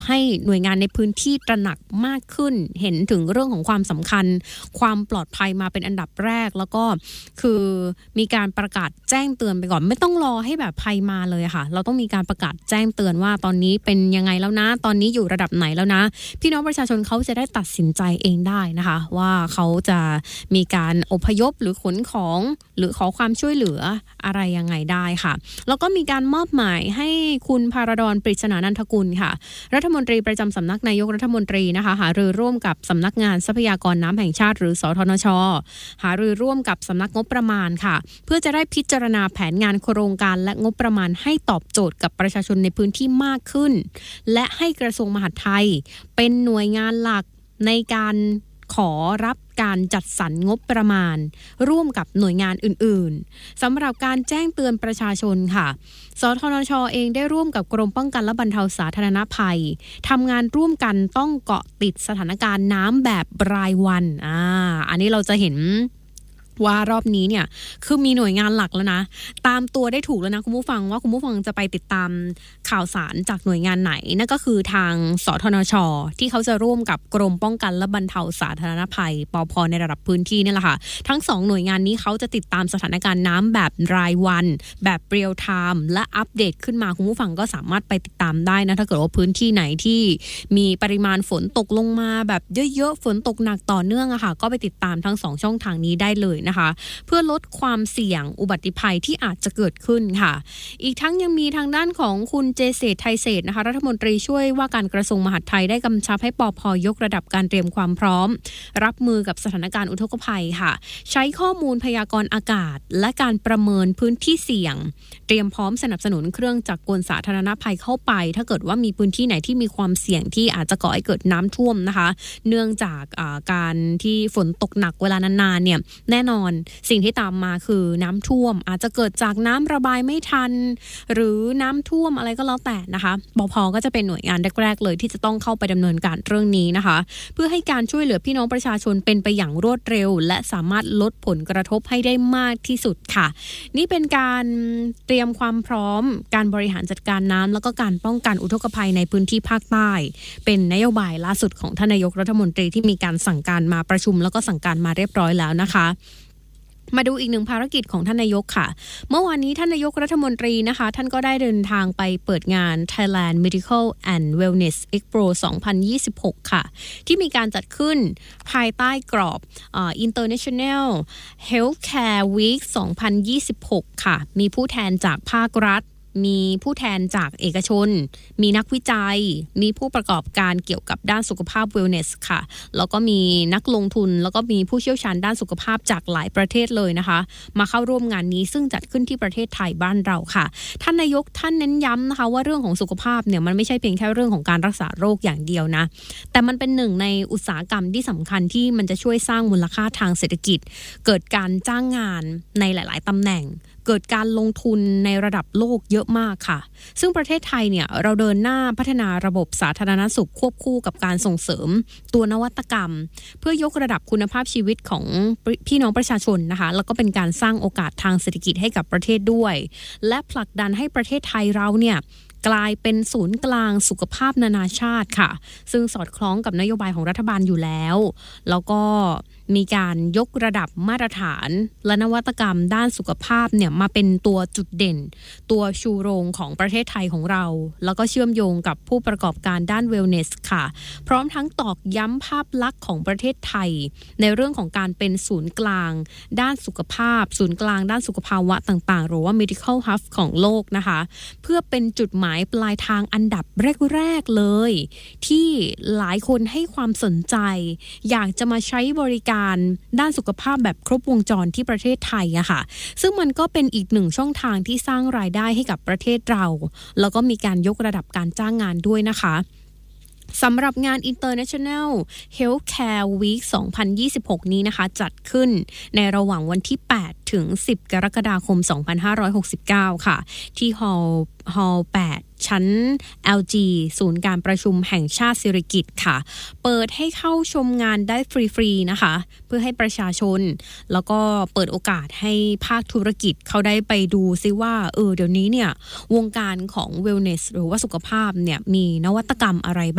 ให้หน่วยงานในพื้นที่ตระหนักมากขึ้นเห็นถึงเรื่องของความสำคัญความปลอดภัยมาเป็นอันดับแรกแล้วก็คือมีการประกาศแจ้งเตือนไปก่อนไม่ต้องรอให้แบบภัยมาเลยค่ะเราต้องมีการประกาศแจ้งเตือนว่าตอนนี้เป็นยังไงแล้วนะตอนนี้อยู่ระดับไหนแล้วนะพี่น้องประชาชนเขาจะได้ตัดสินใจเองได้นะคะว่าเขาจะมีการอพยพหรือขนของหรือขอความช่วยเหลืออะไรยังไงได้ค่ะแล้วก็มีการมอบหมายให้คุณภารดร ปริศนานันทกุลค่ะรัฐมนตรีประจำสำนักนายกรัฐมนตรีนะคะหารือร่วมกับสำนักงานทรัพยากรน้ำแห่งชาติหรือสทนช.หารือร่วมกับสำนักงบประมาณค่ะเพื่อจะได้พิจารณาแผนงานโครงการและงบประมาณให้ตอบโจทย์กับประชาชนในพื้นที่มากขึ้นและให้กระทรวงมหาดไทยเป็นหน่วยงานหลักในการขอรับการจัดสรรงบประมาณร่วมกับหน่วยงานอื่นๆสำหรับการแจ้งเตือนประชาชนค่ะสทนช.เองได้ร่วมกับกรมป้องกันและบรรเทาสาธารณภัยทำงานร่วมกันต้องเกาะติดสถานการณ์น้ำแบบรายวันอันนี้เราจะเห็นว่ารอบนี้เนี่ยคือมีหน่วยงานหลักแล้วนะตามตัวได้ถูกแล้วนะคุณผู้ฟังว่าคุณผู้ฟังจะไปติดตามข่าวสารจากหน่วยงานไหนนั่นก็คือทางสทนช.ที่เขาจะร่วมกับกรมป้องกันและบรรเทาสาธารณภัยปภ.ในระดับพื้นที่นี่แหละค่ะทั้ง2หน่วยงานนี้เขาจะติดตามสถานการณ์น้ำแบบรายวันแบบเรียลไทม์และอัปเดตขึ้นมาคุณผู้ฟังก็สามารถไปติดตามได้นะถ้าเกิดว่าพื้นที่ไหนที่มีปริมาณฝนตกลงมาแบบเยอะๆฝนตกหนักต่อเนื่องอะค่ะก็ไปติดตามทั้ง2ช่องทางนี้ได้เลยนะคะเพื่อลดความเสี่ยงอุบัติภัยที่อาจจะเกิดขึ้นค่ะอีกทั้งยังมีทางด้านของคุณเจเศรษฐ์ไทยเศรษฐ์นะคะรัฐมนตรีช่วยว่าการกระทรวงมหาดไทยได้กำชับให้ปภ.ยกระดับการเตรียมความพร้อมรับมือกับสถานการณ์อุทกภัยค่ะใช้ข้อมูลพยากรณ์อากาศและการประเมินพื้นที่เสี่ยงเตรียมพร้อมสนับสนุนเครื่องจักรกลสาธารณภัยเข้าไปถ้าเกิดว่ามีพื้นที่ไหนที่มีความเสี่ยงที่อาจจะก่อให้เกิดน้ำท่วมนะคะเนื่องจากการที่ฝนตกหนักเวลานานๆเนี่ยแน่นอนสิ่งที่ตามมาคือน้ำท่วมอาจจะเกิดจากน้ำระบายไม่ทันหรือน้ำท่วมอะไรก็แล้วแต่นะคะปภ.ก็จะเป็นหน่วยงานแรกๆเลยที่จะต้องเข้าไปดำเนินการเรื่องนี้นะคะเพื่อให้การช่วยเหลือพี่น้องประชาชนเป็นไปอย่างรวดเร็วและสามารถลดผลกระทบให้ได้มากที่สุดค่ะนี่เป็นการเตรียมความพร้อมการบริหารจัดการน้ำแล้วก็การป้องกันอุทกภัยในพื้นที่ภาคใต้เป็นนโยบายล่าสุดของท่านนายกรัฐมนตรีที่มีการสั่งการมาประชุมแล้วก็สั่งการมาเรียบร้อยแล้วนะคะมาดูอีกหนึ่งภารกิจของท่านนายกค่ะเมื่อวานนี้ท่านนายกรัฐมนตรีนะคะท่านก็ได้เดินทางไปเปิดงาน Thailand Medical and Wellness Expo 2026 ค่ะที่มีการจัดขึ้นภายใต้กรอบInternational Healthcare Week 2026 ค่ะมีผู้แทนจากภาครัฐมีผู้แทนจากเอกชนมีนักวิจัยมีผู้ประกอบการเกี่ยวกับด้านสุขภาพ Wellness ค่ะแล้วก็มีนักลงทุนแล้วก็มีผู้เชี่ยวชาญด้านสุขภาพจากหลายประเทศเลยนะคะมาเข้าร่วมงานนี้ซึ่งจัดขึ้นที่ประเทศไทยบ้านเราค่ะท่านนายกท่านเน้นย้ำนะคะว่าเรื่องของสุขภาพเนี่ยมันไม่ใช่เพียงแค่เรื่องของการรักษาโรคอย่างเดียวนะแต่มันเป็นหนึ่งในอุตสาหกรรมที่สำคัญที่มันจะช่วยสร้างมูลค่าทางเศรษฐกิจเกิดการจ้างงานในหลายๆตำแหน่งเกิดการลงทุนในระดับโลกเยอะมากค่ะซึ่งประเทศไทยเนี่ยเราเดินหน้าพัฒนาระบบสาธารณสุขควบคู่กับการส่งเสริมตัวนวัตกรรมเพื่อยกระดับคุณภาพชีวิตของพี่น้องประชาชนนะคะแล้วก็เป็นการสร้างโอกาสทางเศรษฐกิจให้กับประเทศด้วยและผลักดันให้ประเทศไทยเราเนี่ยกลายเป็นศูนย์กลางสุขภาพนานาชาติค่ะซึ่งสอดคล้องกับนโยบายของรัฐบาลอยู่แล้วแล้วก็มีการยกระดับมาตรฐานและนวัตกรรมด้านสุขภาพเนี่ยมาเป็นตัวจุดเด่นตัวชูโรงของประเทศไทยของเราแล้วก็เชื่อมโยงกับผู้ประกอบการด้าน Wellness ค่ะพร้อมทั้งตอกย้ำภาพลักษณ์ของประเทศไทยในเรื่องของการเป็นศูนย์กลางด้านสุขภาพศูนย์กลางด้านสุขภาวะต่างๆหรือว่า Medical Hub ของโลกนะคะเพื่อเป็นจุดหมายปลายทางอันดับแรกๆเลยที่หลายคนให้ความสนใจอยากจะมาใช้บริการด้านสุขภาพแบบครบวงจรที่ประเทศไทยอะค่ะซึ่งมันก็เป็นอีกหนึ่งช่องทางที่สร้างรายได้ให้กับประเทศเราแล้วก็มีการยกระดับการจ้างงานด้วยนะคะสำหรับงาน International Healthcare Week 2026 นี้นะคะจัดขึ้นในระหว่างวันที่8 ถึง10 กรกฎาคม 2569 ค่ะที่ฮอลล์ 8 ชั้น LG ศูนย์การประชุมแห่งชาติสิริกิติ์ค่ะเปิดให้เข้าชมงานได้ฟรีๆนะคะเพื่อให้ประชาชนแล้วก็เปิดโอกาสให้ภาคธุรกิจเขาได้ไปดูซิว่าเดี๋ยวนี้เนี่ยวงการของ wellness หรือว่าสุขภาพเนี่ยมีนวัตกรรมอะไร